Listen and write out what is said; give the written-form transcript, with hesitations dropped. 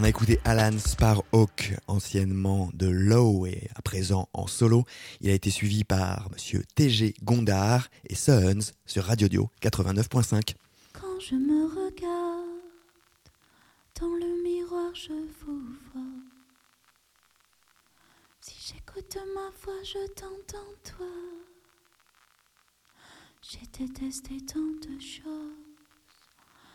On a écouté Alan Sparhawk, anciennement de Low et à présent en solo. Il a été suivi par Monsieur TG Gondard et Sons sur Radio Dio 89.5. Quand je me regarde dans le miroir, je vous vois. Si j'écoute ma voix, je t'entends toi. J'ai détesté tant de choses.